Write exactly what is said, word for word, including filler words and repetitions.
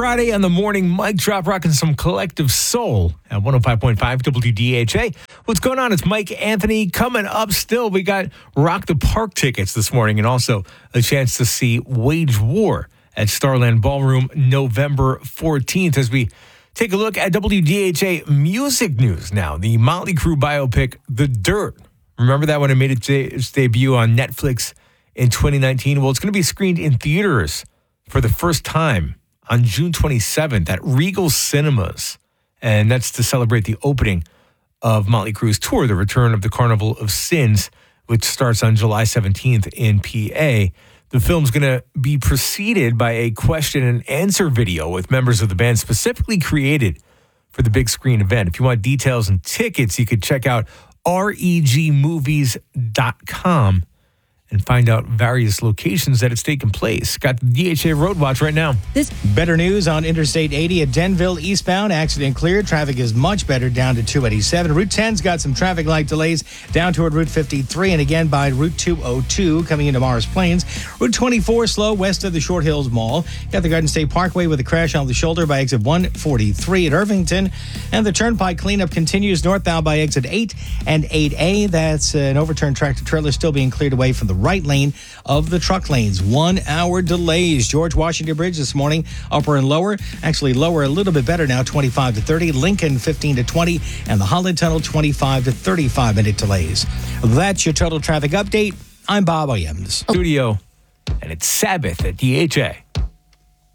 Friday on the morning mic drop, rocking some collective soul at one oh five point five W D H A. What's going on? It's Mike Anthony coming up still. We got Rock the Park tickets this morning and also a chance to see Wage War at Starland Ballroom November fourteenth as we take a look at W D H A music news now. The Motley Crue biopic, The Dirt. Remember that when it made its debut on Netflix in twenty nineteen? Well, it's going to be screened in theaters for the first time on June twenty-seventh at Regal Cinemas. And that's to celebrate the opening of Motley Crue's tour, the return of the Carnival of Sins, which starts on July seventeenth in P A. The film's going to be preceded by a question and answer video with members of the band specifically created for the big screen event. If you want details and tickets, you could check out reg movies dot com and find out various locations that it's taken place. Got the D H A Road Watch right now. This better news on Interstate eighty at Denville eastbound. Accident cleared. Traffic is much better down to two eighty-seven. Route ten's got some traffic light delays down toward Route fifty-three and again by Route two oh two coming into Morris Plains. Route twenty-four slow west of the Short Hills Mall. Got the Garden State Parkway with a crash on the shoulder by exit one forty-three at Irvington. And the Turnpike cleanup continues northbound by exit eight and eight A. That's an overturned tractor trailer still being cleared away from the right lane of the truck lanes. One hour delays. George Washington Bridge this morning, upper and lower. Actually lower a little bit better now, twenty-five to thirty. Lincoln fifteen to twenty. And the Holland Tunnel twenty-five to thirty-five minute delays. That's your total traffic update. I'm Bob Williams. Studio, and it's Sabbath at D H A.